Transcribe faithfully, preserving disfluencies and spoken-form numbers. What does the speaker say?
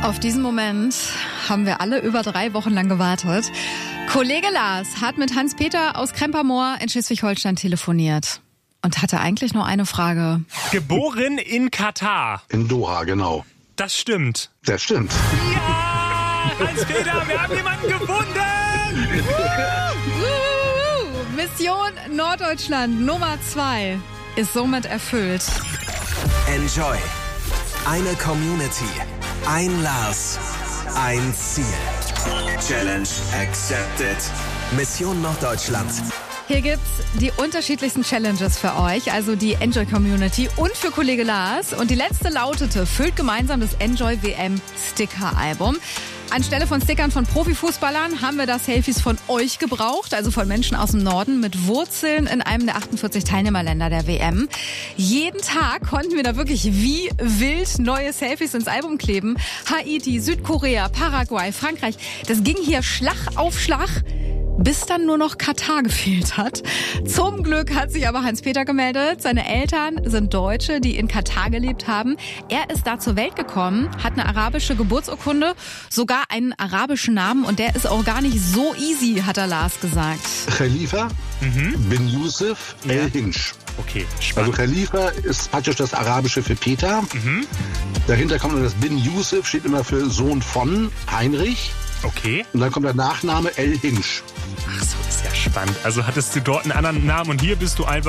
Auf diesen Moment haben wir alle über drei Wochen lang gewartet. Kollege Lars hat mit Hans-Peter aus Krempermoor in Schleswig-Holstein telefoniert und hatte eigentlich nur eine Frage. Geboren in Katar. In Doha, genau. Das stimmt. Das stimmt. Ja, Hans-Peter, wir haben jemanden gefunden! Mission Norddeutschland Nummer zwei ist somit erfüllt. Enjoy. Eine Community. Ein Lars. Ein Ziel. Challenge accepted. Mission Norddeutschland. Hier gibt's die unterschiedlichsten Challenges für euch, also die Enjoy Community und für Kollege Lars. Und die letzte lautete, füllt gemeinsam das Enjoy W M Sticker Album. Anstelle von Stickern von Profifußballern haben wir da Selfies von euch gebraucht, also von Menschen aus dem Norden mit Wurzeln in einem der achtundvierzig Teilnehmerländer der W M. Jeden Tag konnten wir da wirklich wie wild neue Selfies ins Album kleben. Haiti, Südkorea, Paraguay, Frankreich. Das ging hier Schlag auf Schlag, bis dann nur noch Katar gefehlt hat. Zum Glück hat sich aber Hans-Peter gemeldet. Seine Eltern sind Deutsche, die in Katar gelebt haben. Er ist da zur Welt gekommen, hat eine arabische Geburtsurkunde, sogar einen arabischen Namen und der ist auch gar nicht so easy, hat er Lars gesagt. Khalifa Mhm. bin Yusuf Ja. El Hinsch. Okay, Also spannend. Khalifa ist praktisch das Arabische für Peter. Mhm. Dahinter kommt noch das Bin Yusuf, steht immer für Sohn von Heinrich. Okay. Und dann kommt der Nachname El Hinsch. Ach so, ist ja spannend. Also hattest du dort einen anderen Namen und hier bist du einfach